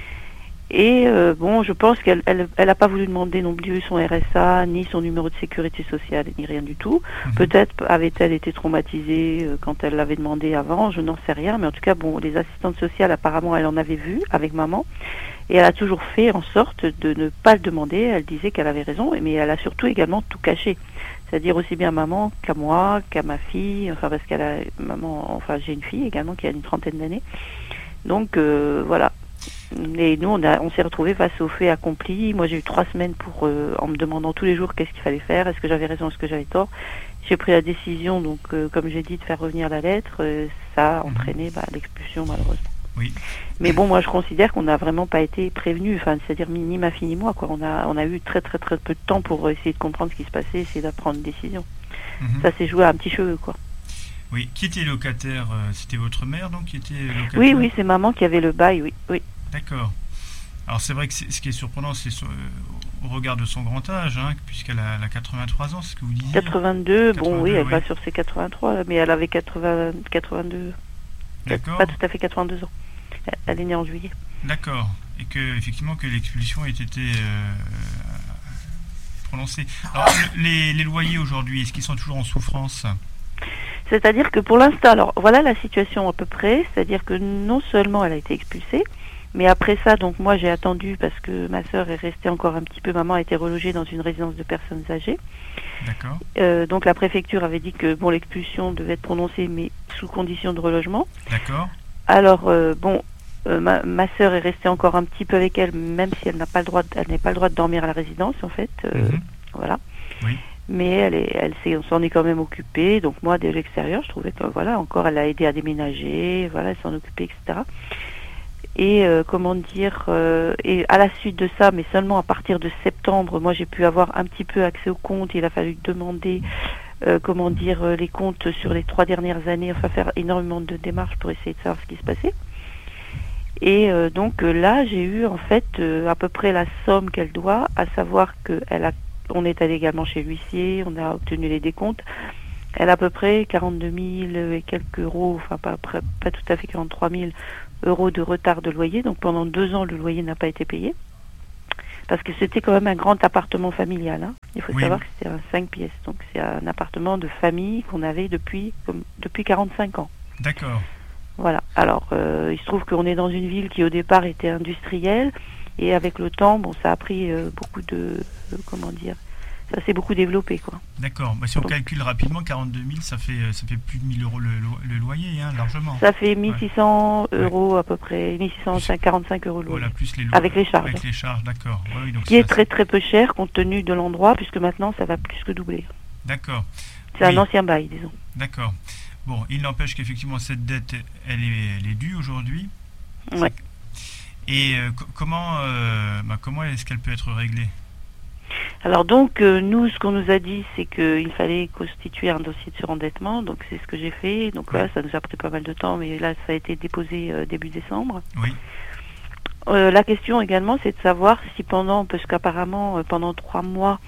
D: Et euh, bon, je pense qu'elle elle, elle n'a pas voulu demander non plus son R S A, ni son numéro de sécurité sociale, ni rien du tout. Mmh. Peut-être avait-elle été traumatisée euh, quand elle l'avait demandé avant, je n'en sais rien. Mais en tout cas, bon, les assistantes sociales, apparemment, elle en avait vu avec maman. Et elle a toujours fait en sorte de ne pas le demander. Elle disait qu'elle avait raison, mais elle a surtout également tout caché. C'est-à-dire aussi bien à maman qu'à moi, qu'à ma fille. Enfin, parce qu'elle a maman. Enfin, j'ai une fille également qui a une trentaine d'années. Donc euh, voilà. Et nous, on, a, on s'est retrouvés face aux faits accomplis. Moi, j'ai eu trois semaines pour, euh, en me demandant tous les jours qu'est-ce qu'il fallait faire, est-ce que j'avais raison, est-ce que j'avais tort. J'ai pris la décision, donc, euh, comme j'ai dit, de faire revenir la lettre. Euh, ça a entraîné bah, l'expulsion, malheureusement.
B: Oui.
D: Mais bon, moi, je considère qu'on n'a vraiment pas été prévenus. Enfin, c'est-à-dire ni ma fille ni moi, quoi. On a, on a eu très, très, très peu de temps pour essayer de comprendre ce qui se passait, essayer de prendre une décision. Mm-hmm. Ça s'est joué à un petit cheveu, quoi.
B: Oui. Qui était locataire ? C'était votre mère, donc, qui était locataire ?
D: Oui, oui, c'est maman qui avait le bail, oui, oui.
B: D'accord. Alors c'est vrai que c'est, ce qui est surprenant, c'est sur, euh, au regard de son grand âge, hein, puisqu'elle a, elle a quatre-vingt-trois ans, c'est ce que vous disiez.
D: quatre-vingt-deux,
B: quatre-vingt-deux
D: bon oui, elle
B: oui.
D: va sur ses quatre-vingt-trois, mais elle avait quatre-vingts, quatre-vingt-deux.
B: D'accord.
D: Pas tout à fait quatre-vingt-deux ans. Elle est née en juillet.
B: D'accord. Et que effectivement que l'expulsion ait été euh, prononcée. Alors les, les loyers aujourd'hui, est-ce qu'ils sont toujours en souffrance ?
D: C'est-à-dire que pour l'instant, alors voilà la situation à peu près, c'est-à-dire que non seulement elle a été expulsée, mais après ça, donc moi j'ai attendu parce que ma sœur est restée encore un petit peu, maman a été relogée dans une résidence de personnes âgées.
B: D'accord.
D: Euh, donc la préfecture avait dit que bon l'expulsion devait être prononcée mais sous condition de relogement.
B: D'accord.
D: Alors euh, bon, euh, ma, ma sœur est restée encore un petit peu avec elle, même si elle n'a pas le droit, de, elle n'a pas le droit de dormir à la résidence en fait. Euh, mm-hmm. Voilà.
B: Oui.
D: Mais elle est, elle s'est, on s'en est quand même occupée. Donc moi de l'extérieur, je trouvais que voilà encore, elle a aidé à déménager, voilà, elle s'en occupait, et cetera. Et euh, comment dire, euh, et à la suite de ça, mais seulement à partir de septembre, moi j'ai pu avoir un petit peu accès aux comptes. Il a fallu demander, euh, comment dire, euh, les comptes sur les trois dernières années, enfin faire énormément de démarches pour essayer de savoir ce qui se passait. Et euh, donc euh, là, j'ai eu en fait euh, à peu près la somme qu'elle doit, à savoir que elle a, on est allé également chez l'huissier, on a obtenu les décomptes. Elle a à peu près quarante-deux mille et quelques euros, enfin pas, pas tout à fait quarante-trois mille euros de retard de loyer. Donc pendant deux ans, le loyer n'a pas été payé. Parce que c'était quand même un grand appartement familial. Hein. Il faut oui. savoir que c'était un cinq pièces. Donc c'est un appartement de famille qu'on avait depuis, comme, depuis quarante-cinq ans.
B: D'accord.
D: Voilà. Alors, euh, il se trouve qu'on est dans une ville qui au départ était industrielle. Et avec le temps, bon, ça a pris euh, beaucoup de... Euh, comment dire ça s'est beaucoup développé, quoi.
B: D'accord. Bah, si on Donc, calcule rapidement, quarante-deux mille, ça fait, ça fait plus de mille euros le, le loyer, hein, largement.
D: Ça fait mille six cents ouais. euros à peu près, mille six cent quarante-cinq euros le loyer.
B: Voilà, plus les lois,
D: avec les charges.
B: Avec les charges, d'accord. Ouais, oui, donc
D: qui est très très peu cher compte tenu de l'endroit, puisque maintenant ça va plus que doubler.
B: D'accord.
D: C'est
B: oui.
D: un ancien bail, disons.
B: D'accord. Bon, il n'empêche qu'effectivement cette dette, elle est, elle est due aujourd'hui.
D: Ouais.
B: Et euh, c- comment, euh, bah, comment est-ce qu'elle peut être réglée ?
D: Alors donc, euh, nous, ce qu'on nous a dit, c'est qu'il fallait constituer un dossier de surendettement, donc c'est ce que j'ai fait. Donc là, ça nous a pris pas mal de temps, mais là, ça a été déposé euh, début décembre.
B: Oui.
D: Euh, la question également, c'est de savoir si pendant, parce qu'apparemment, euh, pendant trois mois,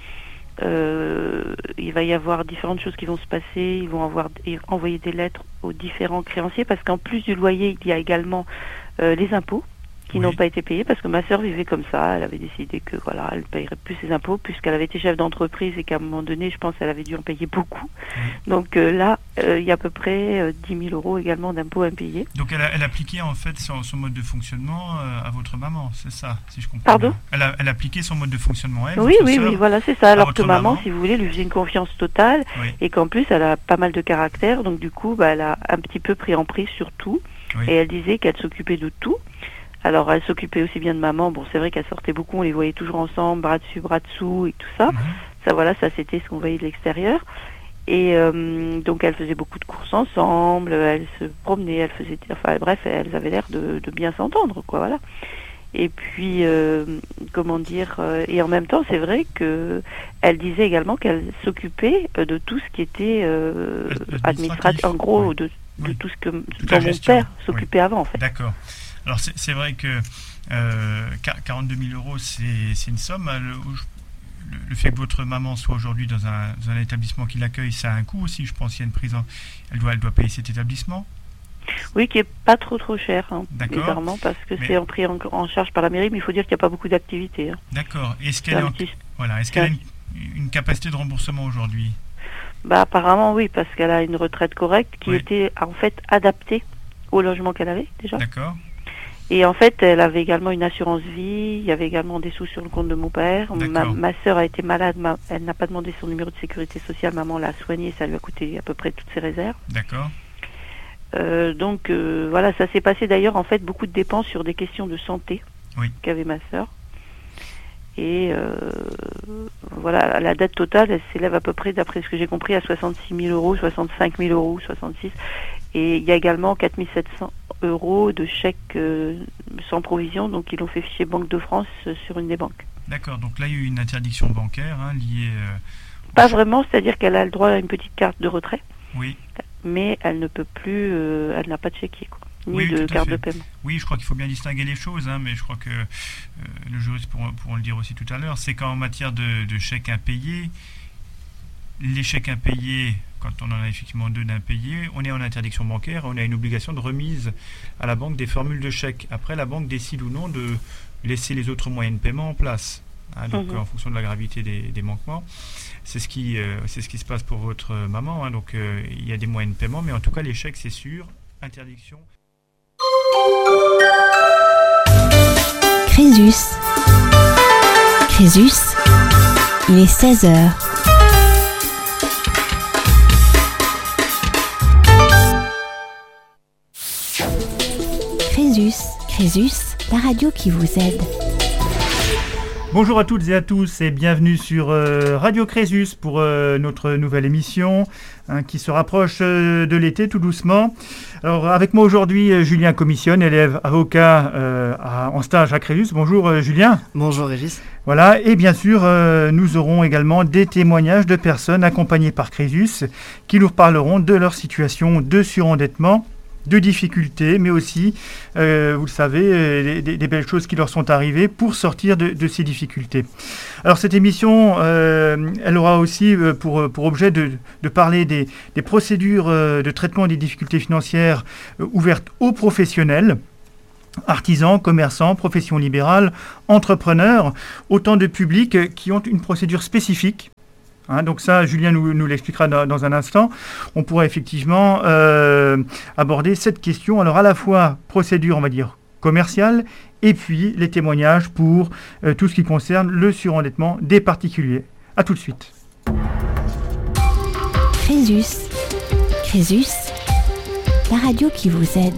D: euh, il va y avoir différentes choses qui vont se passer. Ils vont avoir envoyer des lettres aux différents créanciers, parce qu'en plus du loyer, il y a également euh, les impôts qui oui. n'ont pas été payés, parce que ma sœur vivait comme ça. Elle avait décidé que voilà, elle ne payerait plus ses impôts puisqu'elle avait été chef d'entreprise et qu'à un moment donné, je pense, elle avait dû en payer beaucoup. Oui. Donc euh, là, euh, il y a à peu près euh, dix mille euros également d'impôts impayés.
B: Donc elle, a, elle appliquait en fait son, son mode de fonctionnement euh, à votre maman, c'est ça, si je comprends
D: Pardon
B: bien. Elle a, elle appliquait son mode de fonctionnement, elle,
D: Oui, oui,
B: sœur,
D: oui, voilà, c'est ça. Alors que maman,
B: maman,
D: si vous voulez, lui faisait une confiance totale oui. et qu'en plus, elle a pas mal de caractère. Donc du coup, bah, elle a un petit peu pris en prise sur tout. Oui. Et elle disait qu'elle s'occupait de tout. Alors, elle s'occupait aussi bien de maman. Bon, c'est vrai qu'elle sortait beaucoup, on les voyait toujours ensemble, bras dessus, bras dessous et tout ça. Mmh. Ça, voilà, ça, c'était ce qu'on voyait de l'extérieur. Et euh, donc, elles faisaient beaucoup de courses ensemble, elles se promenaient, elles faisaient... Enfin, bref, elles avaient l'air de, de bien s'entendre, quoi, voilà. Et puis, euh, comment dire... Euh, et en même temps, c'est vrai qu'elle disait également qu'elle s'occupait de tout ce qui était euh, administratif, en gros, oui. de, de oui. tout ce que
B: Toute
D: dont mon père s'occupait
B: oui.
D: avant, en fait.
B: D'accord. Alors c'est, c'est vrai que euh, quarante-deux mille euros, c'est, c'est une somme. Le, le, le fait que votre maman soit aujourd'hui dans un, dans un établissement qui l'accueille, ça a un coût aussi. Je pense qu'il y a une prise en... Elle doit, elle doit payer cet établissement.
D: Oui, qui est pas trop trop cher, hein, bizarrement, parce que mais... c'est en pris en, en charge par la mairie, mais il faut dire qu'il n'y a pas beaucoup d'activités. Hein.
B: D'accord. Est-ce qu'elle, est en... petit... voilà. Est-ce qu'elle a une, une capacité de remboursement aujourd'hui ?
D: Bah apparemment oui, parce qu'elle a une retraite correcte qui oui. était en fait adaptée au logement qu'elle avait déjà.
B: D'accord.
D: Et en fait, elle avait également une assurance vie, il y avait également des sous sur le compte de mon père. Ma, ma sœur a été malade, ma, elle n'a pas demandé son numéro de sécurité sociale, maman l'a soignée, ça lui a coûté à peu près toutes ses réserves.
B: D'accord.
D: Euh, donc euh, voilà, ça s'est passé d'ailleurs en fait beaucoup de dépenses sur des questions de santé
B: oui.
D: qu'avait ma sœur. Et euh, voilà, la dette totale, elle s'élève à peu près, d'après ce que j'ai compris, à soixante-six mille euros, soixante-cinq mille euros, soixante-six. Et il y a également quatre mille sept cents euros de chèques euh, sans provision, donc ils l'ont fait ficher Banque de France euh, sur une des banques.
B: D'accord, donc là il y a eu une interdiction bancaire hein, liée... Euh,
D: Pas vraiment, c'est-à-dire qu'elle a le droit à une petite carte de retrait,
B: oui.
D: mais elle ne peut plus, euh, elle n'a pas de chéquier, quoi, ni
B: oui,
D: de carte de paiement.
B: Oui, je crois qu'il faut bien distinguer les choses, hein, mais je crois que euh, le juriste pourra, pourra le dire aussi tout à l'heure, c'est qu'en matière de, de chèques impayés, les chèques impayés, quand on en a effectivement deux d'impayés, on est en interdiction bancaire, on a une obligation de remise à la banque des formules de chèques. Après, la banque décide ou non de laisser les autres moyens de paiement en place. Hein, donc, mmh. en fonction de la gravité des, des manquements. C'est ce, qui, euh, c'est ce qui se passe pour votre maman. Hein, donc, euh, il y a des moyens de paiement, mais en tout cas, les chèques, c'est sûr. Interdiction.
A: Crésus. Crésus. Il est seize heures. Crésus, Crésus, la radio qui vous aide.
B: Bonjour à toutes et à tous et bienvenue sur euh, Radio Crésus pour euh, notre nouvelle émission hein, qui se rapproche euh, de l'été tout doucement. Alors avec moi aujourd'hui euh, Julien Commissionne, élève avocat euh, à, en stage à Crésus. Bonjour euh, Julien.
F: Bonjour Régis.
B: Voilà, et bien sûr euh, nous aurons également des témoignages de personnes accompagnées par Crésus qui nous parleront de leur situation de surendettement, de difficultés, mais aussi, euh, vous le savez, des, des belles choses qui leur sont arrivées pour sortir de, de ces difficultés. Alors cette émission, euh, elle aura aussi pour, pour objet de, de parler des, des procédures de traitement des difficultés financières ouvertes aux professionnels, artisans, commerçants, professions libérales, entrepreneurs, autant de publics qui ont une procédure spécifique. Hein, donc ça, Julien nous, nous l'expliquera dans, dans un instant. On pourra effectivement euh, aborder cette question. Alors à la fois procédure, on va dire, commerciale, et puis les témoignages pour euh, tout ce qui concerne le surendettement des particuliers. A tout de suite.
A: Crésus, Crésus, la radio qui vous aide.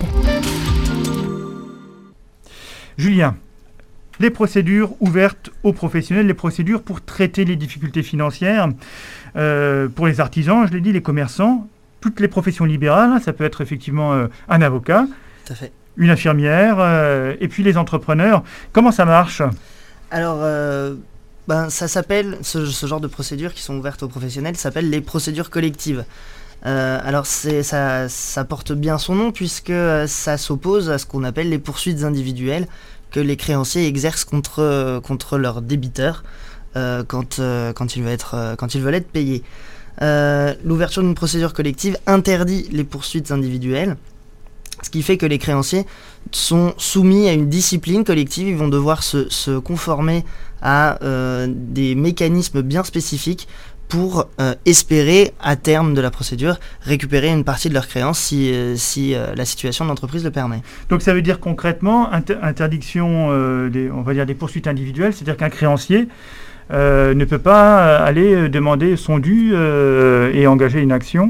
B: Julien, les procédures ouvertes aux professionnels, les procédures pour traiter les difficultés financières, euh, pour les artisans, je l'ai dit, les commerçants, toutes les professions libérales, ça peut être effectivement euh, un avocat,
F: tout à fait,
B: une infirmière, euh, et puis les entrepreneurs. Comment ça marche ?
F: Alors, euh, ben, ça s'appelle, ce, ce genre de procédures qui sont ouvertes aux professionnels s'appellent les procédures collectives. Euh, alors c'est, ça, ça porte bien son nom puisque ça s'oppose à ce qu'on appelle les poursuites individuelles que les créanciers exercent contre, contre leurs débiteurs euh, quand, euh, quand, ils veulent être, euh, quand ils veulent être payés. Euh, l'ouverture d'une procédure collective interdit les poursuites individuelles, ce qui fait que les créanciers sont soumis à une discipline collective. Ils vont devoir se, se conformer à euh, des mécanismes bien spécifiques pour euh, espérer, à terme de la procédure, récupérer une partie de leurs créances si, euh, si euh, la situation de l'entreprise le permet.
B: Donc ça veut dire concrètement inter- interdiction euh, des, on va dire des poursuites individuelles, c'est-à-dire qu'un créancier euh, ne peut pas aller demander son dû euh, et engager une action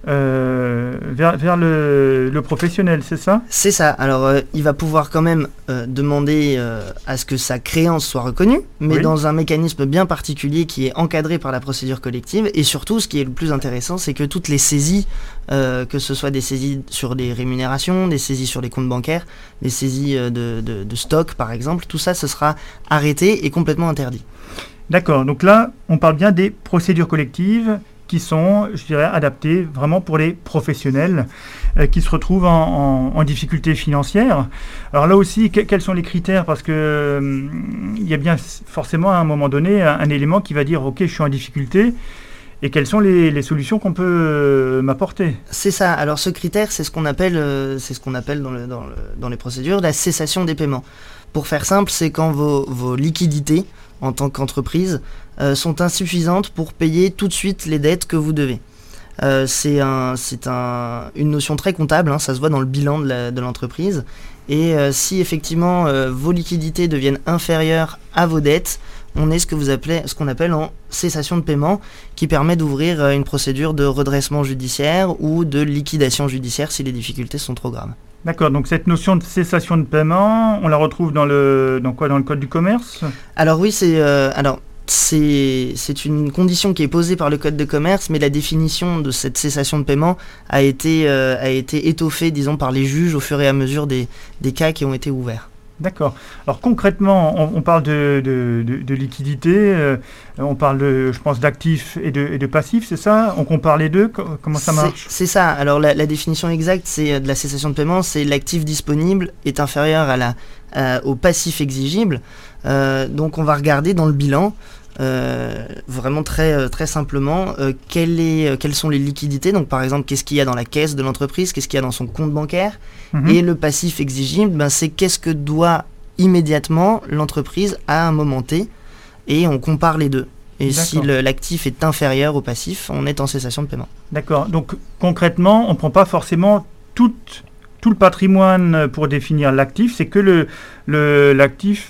B: euh, vers, vers le, le professionnel, c'est ça ?
F: C'est ça. Alors euh, il va pouvoir quand même euh, demander euh, à ce que sa créance soit reconnue, mais oui, dans un mécanisme bien particulier qui est encadré par la procédure collective. Et surtout, ce qui est le plus intéressant, c'est que toutes les saisies, euh, que ce soit des saisies sur les rémunérations, des saisies sur les comptes bancaires, des saisies euh, de, de, de stock par exemple, tout ça, ce sera arrêté et complètement interdit.
B: D'accord. Donc là, on parle bien des procédures collectives qui sont, je dirais, adaptés vraiment pour les professionnels euh, qui se retrouvent en, en, en difficulté financière. Alors là aussi, que, quels sont les critères ? Parce qu'il euh, y a bien forcément à un moment donné un, un élément qui va dire « Ok, je suis en difficulté ». Et quelles sont les, les solutions qu'on peut euh, m'apporter ?
F: C'est ça. Alors ce critère, c'est ce qu'on appelle, euh, c'est ce qu'on appelle dans, le, dans, le, dans les procédures la cessation des paiements. Pour faire simple, c'est quand vos, vos liquidités en tant qu'entreprise euh, sont insuffisantes pour payer tout de suite les dettes que vous devez. Euh, c'est un, c'est un, une notion très comptable, hein, ça se voit dans le bilan de, la, de l'entreprise. Et euh, si effectivement euh, vos liquidités deviennent inférieures à vos dettes, on est ce que vous appelez, ce qu'on appelle en cessation de paiement, qui permet d'ouvrir euh, une procédure de redressement judiciaire ou de liquidation judiciaire si les difficultés sont trop graves.
B: D'accord, donc cette notion de cessation de paiement, on la retrouve dans le, dans quoi, dans le Code du commerce ?
F: Alors oui, c'est, euh, alors, c'est, c'est une condition qui est posée par le Code de commerce, mais la définition de cette cessation de paiement a été, euh, a été étoffée, disons, par les juges au fur et à mesure des, des cas qui ont été ouverts.
B: D'accord. Alors concrètement, on, on parle de, de, de, de liquidité, euh, on parle, de, je pense, d'actifs et de, et de passifs, c'est ça ? On compare les deux ? Comment ça marche ?
F: C'est, c'est ça. Alors la, la définition exacte c'est, de la cessation de paiement, c'est l'actif disponible est inférieur à la, à, au passif exigible. Euh, donc on va regarder dans le bilan, euh, vraiment très, très simplement, euh, quelle est, quelles sont les liquidités. Donc par exemple, qu'est-ce qu'il y a dans la caisse de l'entreprise, qu'est-ce qu'il y a dans son compte bancaire. Mmh. Et le passif exigible, ben, c'est qu'est-ce que doit immédiatement l'entreprise à un moment T, et on compare les deux. Et D'accord. si le, l'actif est inférieur au passif, on est en cessation de paiement.
B: D'accord. Donc concrètement, on ne prend pas forcément toute, tout le patrimoine pour définir l'actif, c'est que le, le, l'actif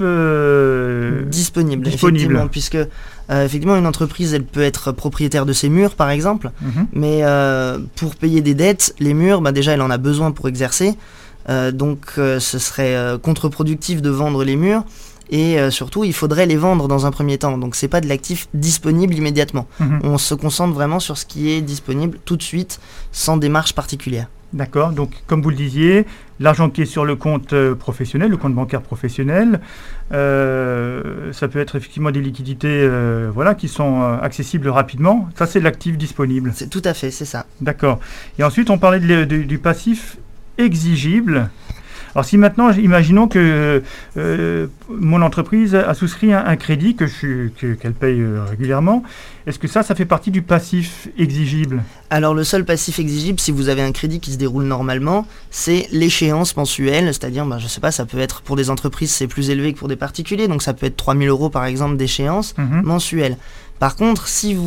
B: euh,
F: disponible,
B: disponible.
F: Effectivement, puisque euh, effectivement une entreprise, elle peut être propriétaire de ses murs, par exemple, mm-hmm. mais euh, pour payer des dettes, les murs, bah, déjà, elle en a besoin pour exercer, euh, donc euh, ce serait euh, contre-productif de vendre les murs. et euh, surtout il faudrait les vendre dans un premier temps, donc c'est pas de l'actif disponible immédiatement. Mmh. On se concentre vraiment sur ce qui est disponible tout de suite sans démarche particulière.
B: D'accord, donc comme vous le disiez, l'argent qui est sur le compte euh, professionnel, le compte bancaire professionnel, euh, ça peut être effectivement des liquidités euh, voilà, qui sont euh, accessibles rapidement. Ça, c'est l'actif disponible.
F: C'est tout à fait, c'est ça. D'accord.
B: Et ensuite, on parlait de, de, du passif exigible. Alors si maintenant, imaginons que euh, mon entreprise a souscrit un, un crédit que je, que, qu'elle paye euh, régulièrement, est-ce que ça, ça fait partie du passif exigible ?
F: Alors le seul passif exigible, si vous avez un crédit qui se déroule normalement, c'est l'échéance mensuelle, c'est-à-dire, bah, je sais pas, ça peut être pour des entreprises, c'est plus élevé que pour des particuliers, donc ça peut être trois mille euros par exemple d'échéance mmh. mensuelle. Par contre, si vous